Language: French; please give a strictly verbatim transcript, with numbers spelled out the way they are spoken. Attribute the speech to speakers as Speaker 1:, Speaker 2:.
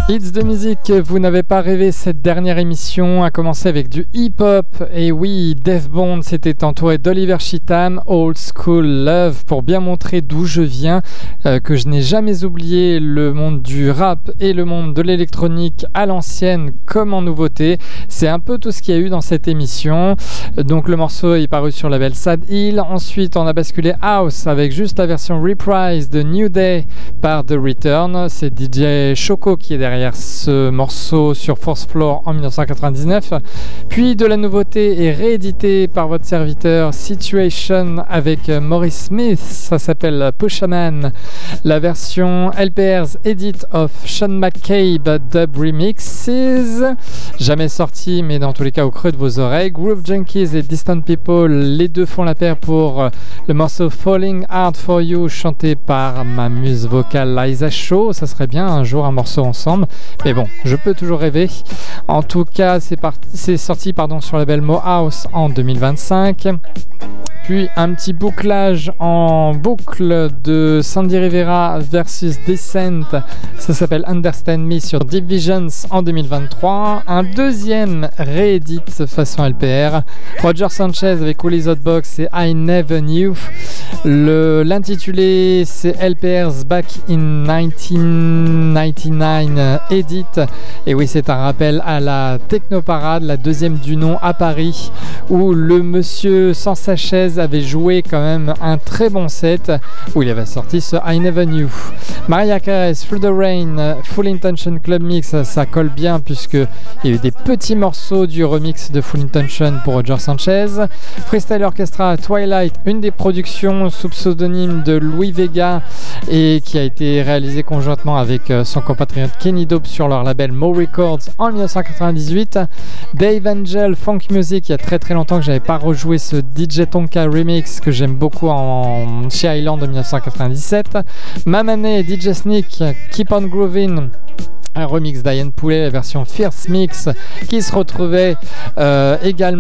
Speaker 1: Hits de musique, vous n'avez pas rêvé, cette dernière émission a commencé avec du hip-hop. Et oui, Def Bond s'était entouré d'Oliver Cheatham, Old School Love, pour bien montrer d'où je viens, euh, que je n'ai jamais oublié le monde du rap et le monde de l'électronique à l'ancienne comme en nouveauté. C'est un peu tout ce qu'il y a eu dans cette émission. Donc le morceau est paru sur le label Sad Hill. Ensuite, on a basculé House avec juste la version reprise de New Day par The Return. C'est D J Choco qui est derrière ce morceau sur Fourth Floor en dix-neuf cent quatre-vingt-dix-neuf. Puis de la nouveauté est réédité par votre serviteur, Situation avec Maurice Smith. Ça s'appelle Pushaman. La version L P R's Edit of Sean McCabe Dub Remixes. Jamais sorti, mais dans tous les cas au creux de vos oreilles. Groove Junkies et Distant People, les deux font la paire pour le morceau Falling Hard For You, chanté par ma muse vocale Liza Shaw. Ça serait bien un jour un morceau ensemble. Mais bon, je peux toujours rêver. En tout cas, c'est, part... c'est sorti pardon, sur le label Mohouse en deux mille vingt-cinq. Puis un petit bouclage en boucle de Sandy Rivera versus Descent. Ça s'appelle Understand Me sur Deep Visions en deux mille vingt-trois. Un deuxième réédit façon L P R. Roger Sanchez avec Willy's Hotbox et I Never Knew. Le, l'intitulé c'est L P R's Back in nineteen ninety-nine Edit. Et oui, c'est un rappel à la Technoparade, la deuxième du nom à Paris, où le monsieur sans sa chaise avait joué quand même un très bon set, où il avait sorti ce I Never Knew. Mariah Carey, Through the Rain, Full Intention Club Mix, ça colle bien puisque il y a eu des petits morceaux du remix de Full Intention pour Roger Sanchez. Freestyle Orchestra, Twilight, une des productions sous pseudonyme de Louis Vega et qui a été réalisée conjointement avec son compatriote Kenny Dope sur leur label Mo Records en dix-neuf cent quatre-vingt-dix-huit. Dave Angel, Funk Music, il y a très très longtemps que j'avais pas rejoué ce D J Tonka remix que j'aime beaucoup en chez Island en dix-neuf cent quatre-vingt-dix-sept. Mamane et D J Sneak, Keep on Groovin', un remix d'Ian Poulet, la version Fierce Mix, qui se retrouvait euh, également